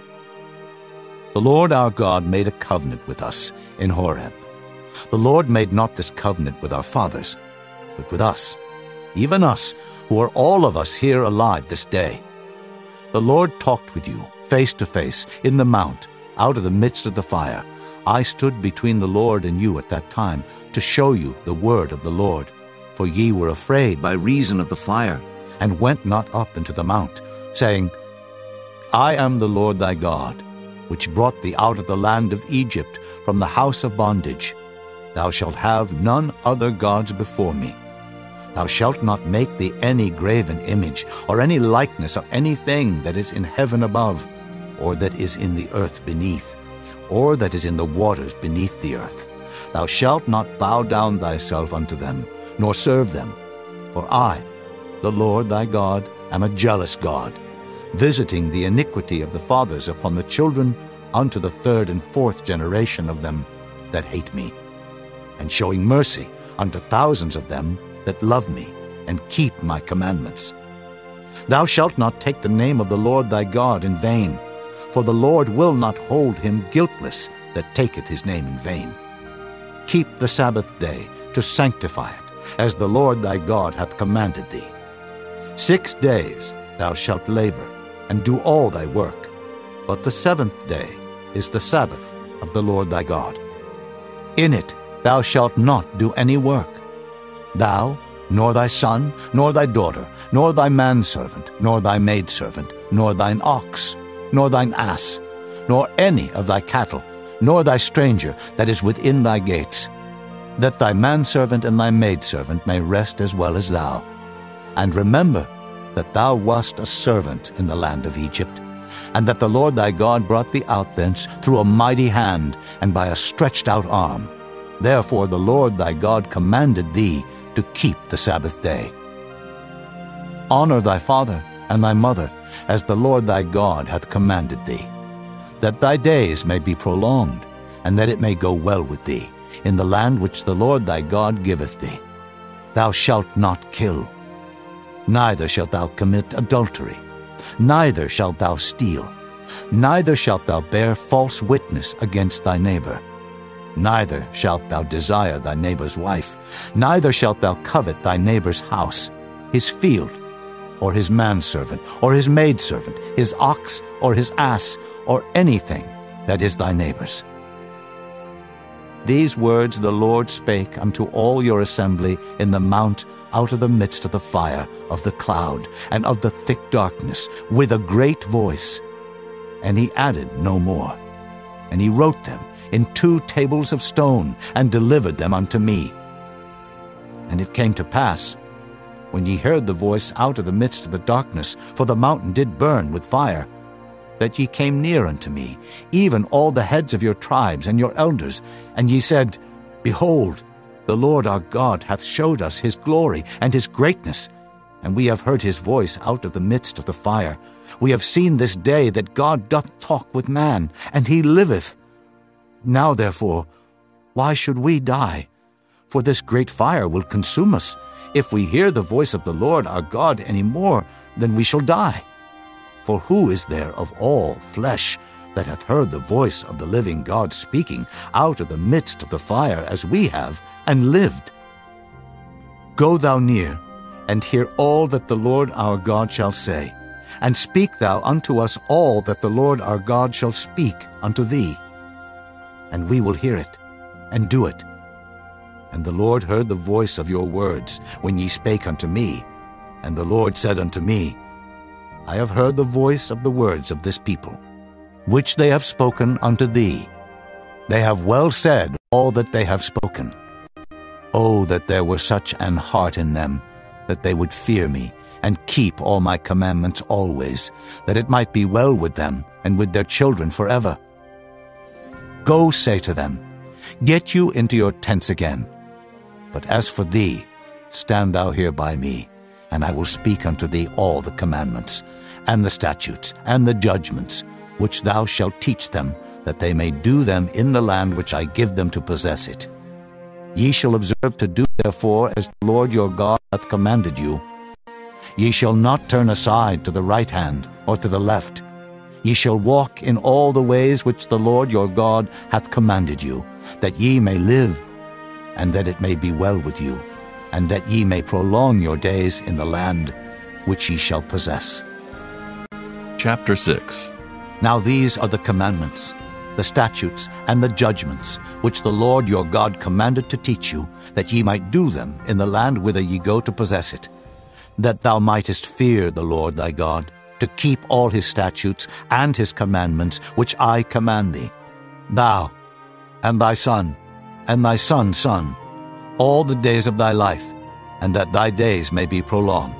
The Lord our God made a covenant with us in Horeb. The Lord made not this covenant with our fathers, but with us, even us, who are all of us here alive this day. The Lord talked with you, face to face, in the mount, out of the midst of the fire. I stood between the Lord and you at that time, to show you the word of the Lord. For ye were afraid by reason of the fire, and went not up into the mount, saying, I am the Lord thy God, which brought thee out of the land of Egypt, from the house of bondage. Thou shalt have none other gods before me. Thou shalt not make thee any graven image, or any likeness of anything that is in heaven above, or that is in the earth beneath, or that is in the waters beneath the earth. Thou shalt not bow down thyself unto them, nor serve them. For I, the Lord thy God, am a jealous God, visiting the iniquity of the fathers upon the children unto the third and fourth generation of them that hate me, and showing mercy unto thousands of them that love me and keep my commandments. Thou shalt not take the name of the Lord thy God in vain, for the Lord will not hold him guiltless that taketh his name in vain. Keep the Sabbath day to sanctify it, as the Lord thy God hath commanded thee. Six days thou shalt labor, and do all thy work, but the seventh day is the Sabbath of the Lord thy God. In it thou shalt not do any work, thou, nor thy son, nor thy daughter, nor thy manservant, nor thy maidservant, nor thine ox, nor thine ass, nor any of thy cattle, nor thy stranger that is within thy gates, that thy manservant and thy maidservant may rest as well as thou. And remember that thou wast a servant in the land of Egypt, and that the Lord thy God brought thee out thence through a mighty hand and by a stretched out arm. Therefore the Lord thy God commanded thee to keep the Sabbath day. Honor thy father and thy mother, as the Lord thy God hath commanded thee, that thy days may be prolonged, and that it may go well with thee, in the land which the Lord thy God giveth thee. Thou shalt not kill, neither shalt thou commit adultery, neither shalt thou steal, neither shalt thou bear false witness against thy neighbor. Neither shalt thou desire thy neighbor's wife, neither shalt thou covet thy neighbor's house, his field, or his manservant, or his maidservant, his ox, or his ass, or anything that is thy neighbor's. These words the Lord spake unto all your assembly in the mount out of the midst of the fire, of the cloud, and of the thick darkness, with a great voice. And he added no more. And he wrote them in two tables of stone, and delivered them unto me. And it came to pass, when ye heard the voice out of the midst of the darkness, for the mountain did burn with fire, that ye came near unto me, even all the heads of your tribes and your elders, and ye said, Behold, The Lord our God hath showed us his glory and his greatness, and we have heard his voice out of the midst of the fire. We have seen this day that God doth talk with man, and he liveth. Now therefore, why should we die? For this great fire will consume us. If we hear the voice of the Lord our God any more, then we shall die. For who is there of all flesh that hath heard the voice of the living God speaking out of the midst of the fire as we have, and lived? Go thou near, and hear all that the Lord our God shall say, and speak thou unto us all that the Lord our God shall speak unto thee. And we will hear it, and do it. And the Lord heard the voice of your words when ye spake unto me. And the Lord said unto me, I have heard the voice of the words of this people, which they have spoken unto thee. They have well said all that they have spoken. Oh, that there were such an heart in them, that they would fear me, and keep all my commandments always, that it might be well with them, and with their children forever. Go say to them, Get you into your tents again. But as for thee, stand thou here by me, and I will speak unto thee all the commandments, and the statutes, and the judgments, which thou shalt teach them, that they may do them in the land which I give them to possess it. Ye shall observe to do therefore as the Lord your God hath commanded you. Ye shall not turn aside to the right hand or to the left. Ye shall walk in all the ways which the Lord your God hath commanded you, that ye may live, and that it may be well with you, and that ye may prolong your days in the land which ye shall possess. Chapter six. Now these are the commandments, the statutes, and the judgments, which the Lord your God commanded to teach you, that ye might do them in the land whither ye go to possess it, that thou mightest fear the Lord thy God, to keep all his statutes and his commandments, which I command thee, thou, and thy son, and thy son's son, all the days of thy life, and that thy days may be prolonged.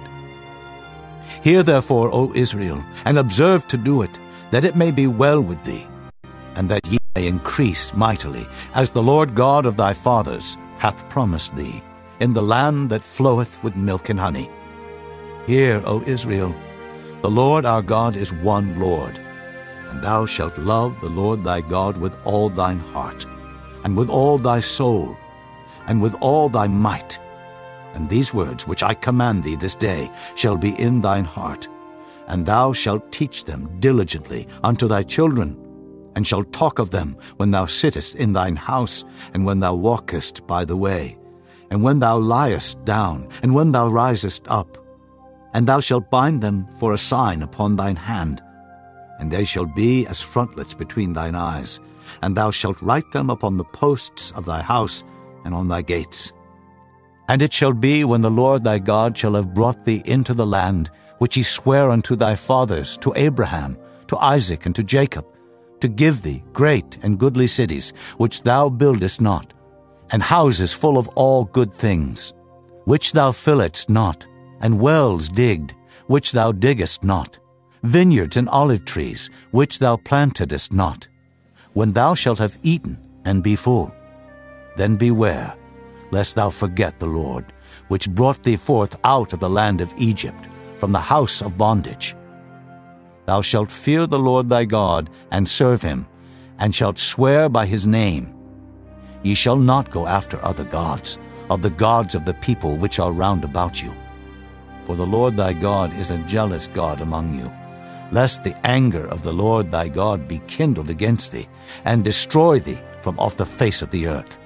Hear therefore, O Israel, and observe to do it, that it may be well with thee, and that ye may increase mightily, as the Lord God of thy fathers hath promised thee, in the land that floweth with milk and honey. Hear, O Israel, the Lord our God is one Lord, and thou shalt love the Lord thy God with all thine heart, and with all thy soul, and with all thy might. And these words which I command thee this day shall be in thine heart, and thou shalt teach them diligently unto thy children, and shalt talk of them when thou sittest in thine house, and when thou walkest by the way, and when thou liest down, and when thou risest up. And thou shalt bind them for a sign upon thine hand, and they shall be as frontlets between thine eyes, and thou shalt write them upon the posts of thy house and on thy gates. And it shall be, when the Lord thy God shall have brought thee into the land which he sware unto thy fathers, to Abraham, to Isaac, and to Jacob, to give thee great and goodly cities, which thou buildest not, and houses full of all good things, which thou filledst not, and wells digged, which thou diggest not, vineyards and olive trees, which thou plantedest not. When thou shalt have eaten and be full, then beware, lest thou forget the Lord, which brought thee forth out of the land of Egypt, from the house of bondage. Thou shalt fear the Lord thy God, and serve him, and shalt swear by his name. Ye shall not go after other gods, of the gods of the people which are round about you. For the Lord thy God is a jealous God among you, lest the anger of the Lord thy God be kindled against thee, and destroy thee from off the face of the earth.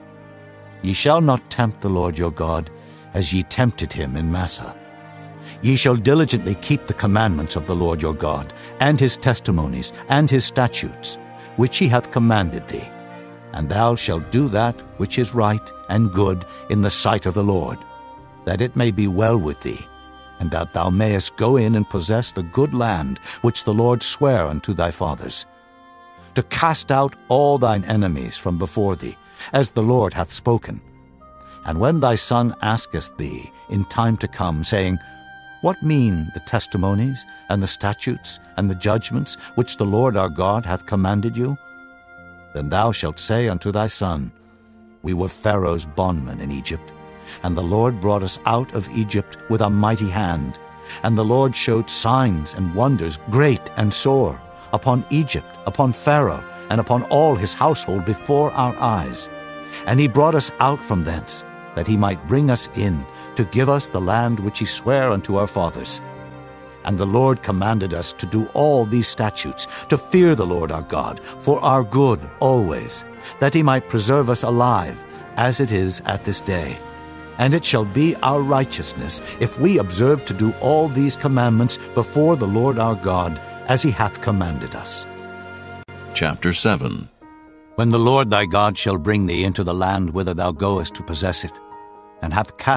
Ye shall not tempt the Lord your God, as ye tempted him in Massah. Ye shall diligently keep the commandments of the Lord your God, and his testimonies, and his statutes, which he hath commanded thee. And thou shalt do that which is right and good in the sight of the Lord, that it may be well with thee, and that thou mayest go in and possess the good land which the Lord sware unto thy fathers, to cast out all thine enemies from before thee, as the Lord hath spoken. And when thy son asketh thee in time to come, saying, What mean the testimonies, and the statutes, and the judgments, which the Lord our God hath commanded you? Then thou shalt say unto thy son, We were Pharaoh's bondmen in Egypt, and the Lord brought us out of Egypt with a mighty hand. And the Lord showed signs and wonders great and sore upon Egypt, upon Pharaoh, and upon all his household before our eyes. And he brought us out from thence, that he might bring us in, to give us the land which he sware unto our fathers. And the Lord commanded us to do all these statutes, to fear the Lord our God, for our good always, that he might preserve us alive, as it is at this day. And it shall be our righteousness, if we observe to do all these commandments before the Lord our God, as he hath commanded us. Chapter seven. When the Lord thy God shall bring thee into the land whither thou goest to possess it, and hath cast